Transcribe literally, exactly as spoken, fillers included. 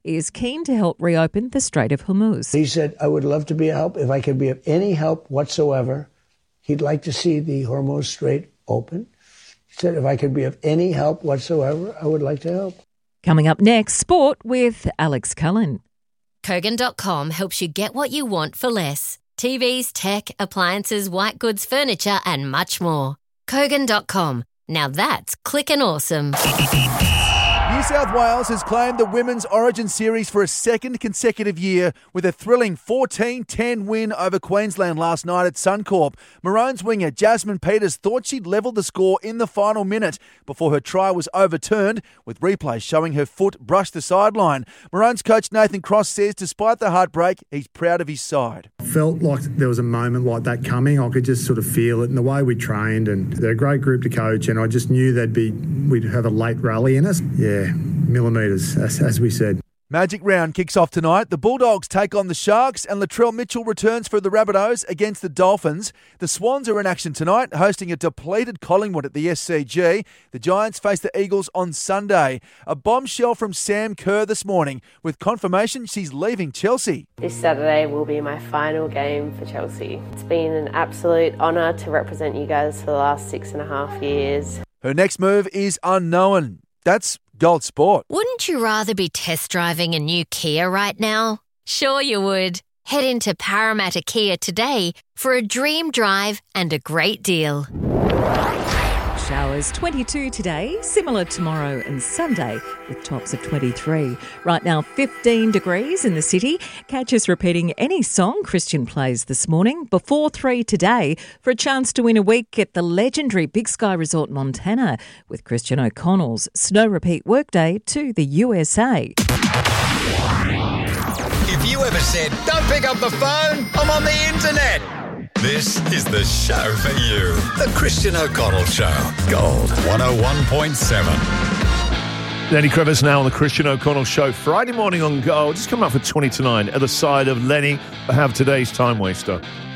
is keen to help reopen the Strait of Hormuz. He said, I would love to be a help. If I could be of any help whatsoever, he'd like to see the Hormuz Strait open. He said, if I could be of any help whatsoever, I would like to help. Coming up next, sport with Alex Cullen. Kogan dot com helps you get what you want for less. T Vs, tech, appliances, white goods, furniture and much more. Kogan dot com. Now that's clickin' awesome. New South Wales has claimed the Women's Origin Series for a second consecutive year with a thrilling fourteen ten win over Queensland last night at Suncorp. Maroons winger Jasmine Peters thought she'd levelled the score in the final minute before her try was overturned, with replays showing her foot brush the sideline. Maroons coach Nathan Cross says despite the heartbreak, he's proud of his side. Felt like there was a moment like that coming. I could just sort of feel it in the way we trained, and they're a great group to coach, and I just knew they'd be we'd have a late rally in us. Yeah. Millimetres, as, as we said. Magic round kicks off tonight. The Bulldogs take on the Sharks and Latrell Mitchell returns for the Rabbitohs against the Dolphins. The Swans are in action tonight, hosting a depleted Collingwood at the S C G. The Giants face the Eagles on Sunday. A bombshell from Sam Kerr this morning with confirmation she's leaving Chelsea. This Saturday will be my final game for Chelsea. It's been an absolute honour to represent you guys for the last six and a half years. Her next move is unknown. That's Gold Sport. Wouldn't you rather be test driving a new Kia right now? Sure you would. Head into Parramatta Kia today for a dream drive and a great deal. Showers twenty-two today, similar tomorrow and Sunday with tops of twenty-three. Right now fifteen degrees in the city. Catch us repeating any song Christian plays this morning before three today for a chance to win a week at the legendary Big Sky Resort Montana with Christian O'Connell's Snow Repeat Workday to the U S A. If you ever said, don't pick up the phone, I'm on the internet. This is the show for you. The Christian O'Connell Show. Gold one oh one point seven. Lenny Crevice now on the Christian O'Connell Show. Friday morning on Gold. Just coming up for twenty to nine. At the side of Lenny, I have today's time waster.